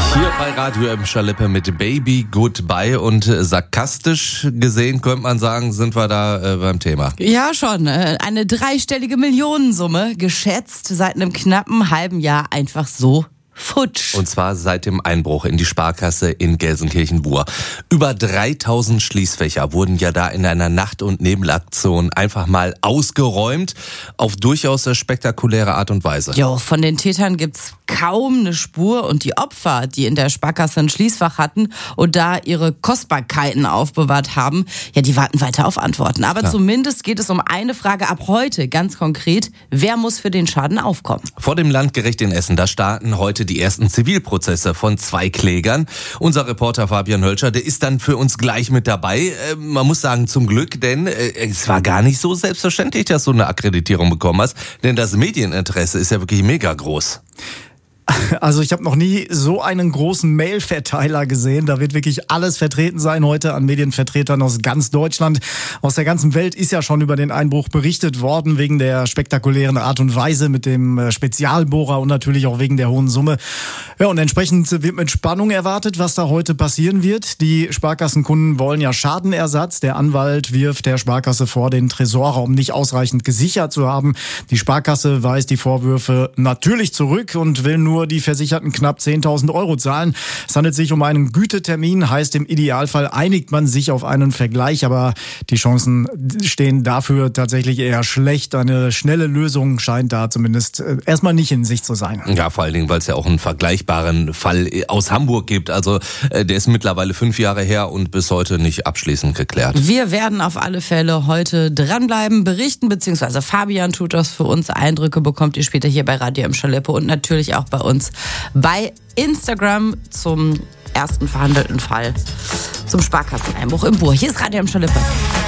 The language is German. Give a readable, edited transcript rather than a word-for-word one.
Hier bei Radio Emscher Lippe mit Baby Goodbye und sarkastisch gesehen könnte man sagen, sind wir da beim Thema. Ja, schon. Eine dreistellige Millionensumme, geschätzt seit einem knappen halben Jahr einfach so futsch. Und zwar seit dem Einbruch in die Sparkasse in Gelsenkirchen-Bur. Über 3000 Schließfächer wurden ja da in einer Nacht- und Nebelaktion einfach mal ausgeräumt, auf durchaus spektakuläre Art und Weise. Jo, von den Tätern gibt's kaum eine Spur und die Opfer, die in der Sparkasse ein Schließfach hatten und da ihre Kostbarkeiten aufbewahrt haben, ja, die warten weiter auf Antworten. Aber zumindest geht es um eine Frage ab heute, ganz konkret: Wer muss für den Schaden aufkommen? Vor dem Landgericht in Essen, da starten heute die ersten Zivilprozesse von 2 Klägern. Unser Reporter Fabian Hölscher, der ist dann für uns gleich mit dabei. Man muss sagen, zum Glück, denn es war gar nicht so selbstverständlich, dass du eine Akkreditierung bekommen hast. Denn das Medieninteresse ist ja wirklich mega groß. Also ich habe noch nie so einen großen Mail-Verteiler gesehen. Da wird wirklich alles vertreten sein heute an Medienvertretern aus ganz Deutschland. Aus der ganzen Welt ist ja schon über den Einbruch berichtet worden, wegen der spektakulären Art und Weise mit dem Spezialbohrer und natürlich auch wegen der hohen Summe. Ja, und entsprechend wird mit Spannung erwartet, was da heute passieren wird. Die Sparkassenkunden wollen ja Schadenersatz. Der Anwalt wirft der Sparkasse vor, den Tresorraum nicht ausreichend gesichert zu haben. Die Sparkasse weist die Vorwürfe natürlich zurück und will nur die Versicherten knapp 10.000 Euro zahlen. Es handelt sich um einen Gütetermin, heißt im Idealfall einigt man sich auf einen Vergleich, aber die Chancen stehen dafür tatsächlich eher schlecht. Eine schnelle Lösung scheint da zumindest erstmal nicht in Sicht zu sein. Ja, vor allen Dingen, weil es ja auch einen vergleichbaren Fall aus Hamburg gibt. Also der ist mittlerweile 5 Jahre her und bis heute nicht abschließend geklärt. Wir werden auf alle Fälle heute dranbleiben, berichten, beziehungsweise Fabian tut das für uns. Eindrücke bekommt ihr später hier bei Radio Emscher Lippe und natürlich auch bei uns bei Instagram zum ersten verhandelten Fall zum Sparkasseneinbruch im Bur. Hier ist Radio Emscher Lippe.